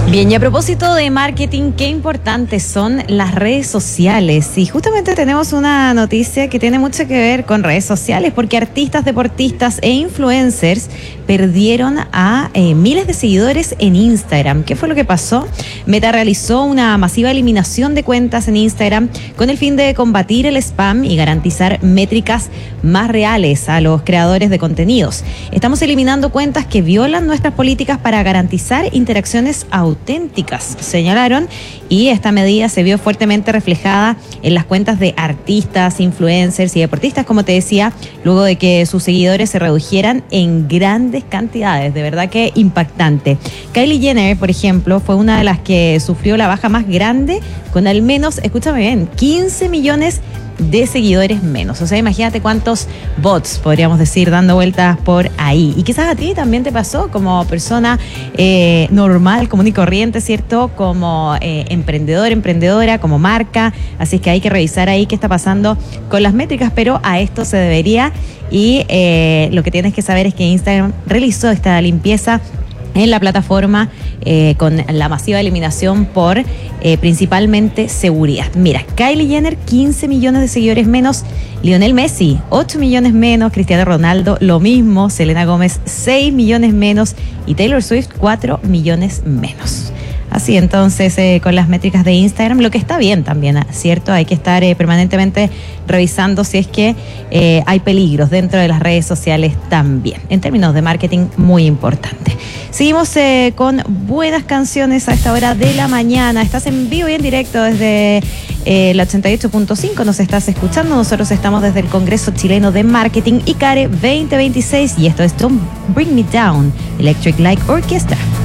Bien, y a propósito de marketing, qué importantes son las redes sociales. Y justamente tenemos una noticia que tiene mucho que ver con redes sociales, porque artistas, deportistas e influencers perdieron a miles de seguidores en Instagram. ¿Qué fue lo que pasó? Meta realizó una masiva eliminación de cuentas en Instagram con el fin de combatir el spam y garantizar métricas más reales a los creadores de contenidos. Estamos eliminando cuentas que violan nuestras políticas para garantizar interacciones auténticas, señalaron, y esta medida se vio fuertemente reflejada en las cuentas de artistas, influencers y deportistas, como te decía, luego de que sus seguidores se redujeran en grandes cantidades. De verdad que impactante. Kylie Jenner, por ejemplo, fue una de las que sufrió la baja más grande, con al menos, escúchame bien, 15 millones de seguidores menos. O sea, imagínate cuántos bots, podríamos decir, dando vueltas por ahí. Y quizás a ti también te pasó como persona normal, común y corriente, ¿cierto? Como emprendedor, emprendedora, como marca. Así es que hay que revisar ahí qué está pasando con las métricas, pero a esto se debería. Y lo que tienes que saber es que Instagram realizó esta limpieza en la plataforma con la masiva eliminación por principalmente seguridad. Mira, Kylie Jenner, 15 millones de seguidores menos. Lionel Messi, 8 millones menos. Cristiano Ronaldo, lo mismo. Selena Gómez, 6 millones menos. Y Taylor Swift, 4 millones menos. Así entonces, con las métricas de Instagram, lo que está bien también, ¿cierto? Hay que estar permanentemente revisando si es que hay peligros dentro de las redes sociales también. En términos de marketing, muy importante. Seguimos con buenas canciones a esta hora de la mañana. Estás en vivo y en directo desde el 88.5. Nos estás escuchando. Nosotros estamos desde el Congreso Chileno de Marketing ICARE 2026. Y esto es Don't Bring Me Down, Electric Light Orchestra.